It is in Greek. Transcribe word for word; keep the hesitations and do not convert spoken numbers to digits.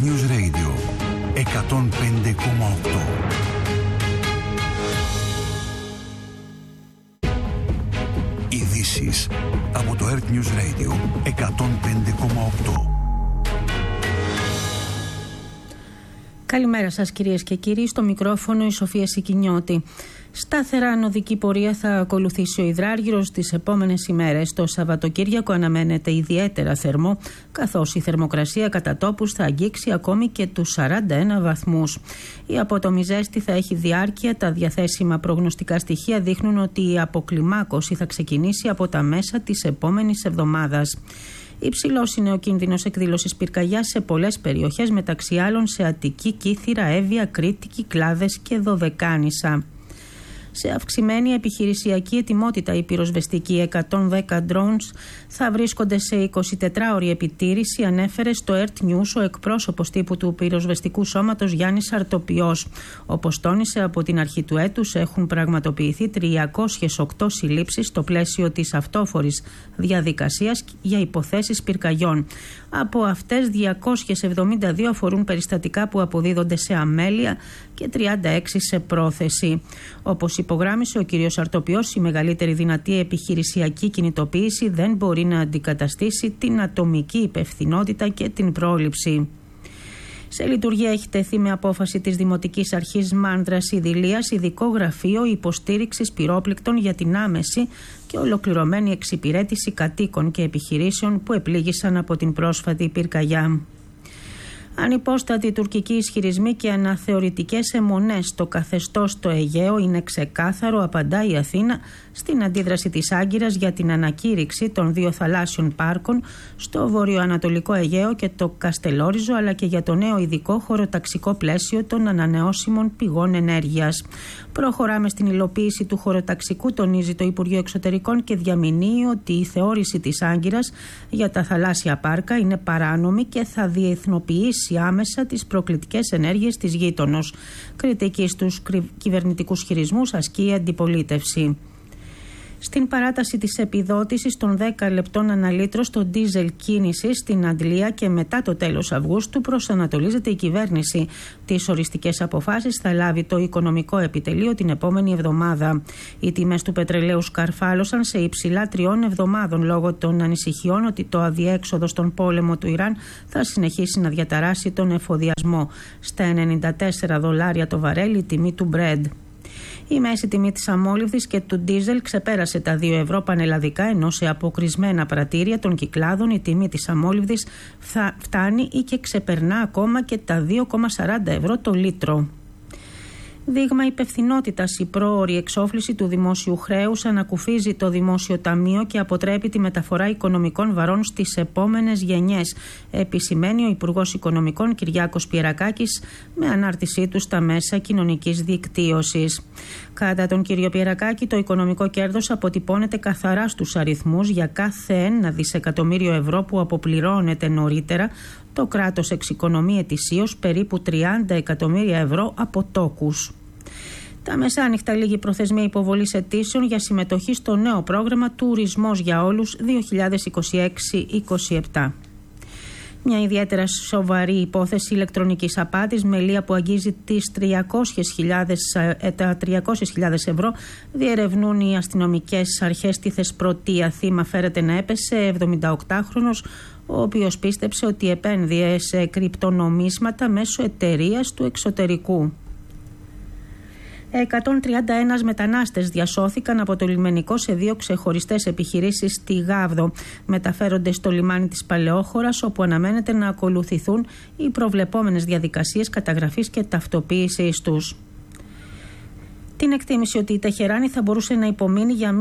News Radio εκατόν πέντε κόμμα οκτώ. Ειδήσεις από το Earth News Radio εκατόν πέντε κόμμα οκτώ. Καλημέρα σας κυρίες και κύριοι, στο μικρόφωνο η Σοφία Σικινιώτη. Σταθερά ανωδική πορεία θα ακολουθήσει ο υδράργυρος τις επόμενες ημέρες. Το Σαββατοκύριακο αναμένεται ιδιαίτερα θερμό, καθώς η θερμοκρασία κατά τόπους θα αγγίξει ακόμη και τους σαράντα ένα βαθμούς. Η απότομη ζέστη θα έχει διάρκεια. Τα διαθέσιμα προγνωστικά στοιχεία δείχνουν ότι η αποκλιμάκωση θα ξεκινήσει από τα μέσα της επόμενης εβδομάδας. Υψηλός είναι ο κίνδυνος εκδήλωσης πυρκαγιάς σε πολλές περιοχές, μεταξύ άλλων σε Αττική, Κύθυρα, Εύβοια, Κρήτη, Κυκλάδες και Δωδεκάνησα. Σε αυξημένη επιχειρησιακή ετοιμότητα, οι πυροσβεστικοί εκατόν δέκα drones θα βρίσκονται σε εικοσιτετράωρη επιτήρηση, ανέφερε στο Earth News ο εκπρόσωπος τύπου του πυροσβεστικού σώματος Γιάννης Αρτοπιός. Όπως τόνισε, από την αρχή του έτους έχουν πραγματοποιηθεί τριακόσιες οκτώ συλλήψεις στο πλαίσιο της αυτόφορης διαδικασίας για υποθέσεις πυρκαγιών. Από αυτές, διακόσιες εβδομήντα δύο αφορούν περιστατικά που αποδίδονται σε αμέλεια και τριάντα έξι σε πρόθεση. Όπως υπογράμμισε ο κ. Αρτοπιός, η μεγαλύτερη δυνατή επιχειρησιακή κινητοποίηση δεν μπορεί να αντικαταστήσει την ατομική υπευθυνότητα και την πρόληψη. Σε λειτουργία έχει τεθεί με απόφαση της Δημοτικής Αρχής Μάνδρας Ιδηλίας ειδικό γραφείο υποστήριξης πυρόπληκτων για την άμεση και ολοκληρωμένη εξυπηρέτηση κατοίκων και επιχειρήσεων που επλήγησαν από την πρόσφατη πυρκαγιά. Ανυπόστατοι τουρκικοί ισχυρισμοί και αναθεωρητικές αιμονές στο καθεστώς στο Αιγαίο είναι ξεκάθαρο, απαντά η Αθήνα στην αντίδραση της Άγκυρας για την ανακήρυξη των δύο θαλάσσιων πάρκων στο βορειοανατολικό Αιγαίο και το Καστελόριζο, αλλά και για το νέο ειδικό χωροταξικό πλαίσιο των ανανεώσιμων πηγών ενέργειας. Προχωράμε στην υλοποίηση του χωροταξικού, τονίζει το Υπουργείο Εξωτερικών, και διαμηνύει ότι η θεώρηση της Άγκυρας για τα θαλάσσια πάρκα είναι παράνομη και θα διεθνοποιήσει άμεσα τις προκλητικές ενέργειες της γείτονος. Κριτική στους κυβερνητικούς χειρισμούς ασκεί η αντιπολίτευση. Στην παράταση της επιδότησης των δέκα λεπτών αναλύτρο στο ντίζελ κίνησης στην Αντλία και μετά το τέλος Αυγούστου προσανατολίζεται η κυβέρνηση. Τις οριστικές αποφάσεις θα λάβει το Οικονομικό Επιτελείο την επόμενη εβδομάδα. Οι τιμές του πετρελαίου σκαρφάλωσαν σε υψηλά τριών εβδομάδων λόγω των ανησυχιών ότι το αδιέξοδο στον πόλεμο του Ιράν θα συνεχίσει να διαταράσει τον εφοδιασμό. Στα ενενήντα τέσσερα δολάρια το βαρέλι η τιμή του Brent. Η μέση τιμή της αμόλυβδης και του ντίζελ ξεπέρασε τα δύο ευρώ πανελλαδικά, ενώ σε αποκρισμένα πρατήρια των Κυκλάδων η τιμή της αμόλυβδης φτάνει ή και ξεπερνά ακόμα και τα δύο κόμμα σαράντα ευρώ το λίτρο. Δείγμα υπευθυνότητας, η πρόωρη εξόφληση του δημόσιου χρέους ανακουφίζει το Δημόσιο Ταμείο και αποτρέπει τη μεταφορά οικονομικών βαρών στις επόμενες γενιές, επισημαίνει ο Υπουργός Οικονομικών Κυριάκος Πιερακάκης με ανάρτησή του στα μέσα κοινωνικής δικτύωσης. Κατά τον κύριο Πιερακάκη, το οικονομικό κέρδος αποτυπώνεται καθαρά στους αριθμούς. Για κάθε ένα δισεκατομμύριο ευρώ που αποπληρώνεται νωρίτερα, το κράτος εξοικονομεί ετησίως περίπου τριάντα εκατομμύρια ευρώ από τόκους. Τα μεσάνυχτα λίγη προθεσμία υποβολής αιτήσεων για συμμετοχή στο νέο πρόγραμμα Τουρισμός για Όλους δύο χιλιάδες είκοσι έξι είκοσι επτά. Μια ιδιαίτερα σοβαρή υπόθεση ηλεκτρονικής απάτης με λία που αγγίζει τις τριακόσιες χιλιάδες ευρώ διερευνούν οι αστυνομικές αρχές στη Θεσπρωτεία. Θύμα φέρεται να έπεσε εβδομηνταοκτάχρονος, ο οποίος πίστεψε ότι επένδυε σε κρυπτονομίσματα μέσω εταιρείας του εξωτερικού. εκατόν τριάντα ένα μετανάστες διασώθηκαν από το λιμενικό σε δύο ξεχωριστές επιχειρήσεις στη Γάβδο. Μεταφέρονται στο λιμάνι της Παλαιόχωρας, όπου αναμένεται να ακολουθηθούν οι προβλεπόμενες διαδικασίες καταγραφής και ταυτοποίησης τους. Την εκτίμηση ότι η Τεχεράνη θα μπορούσε να υπομείνει για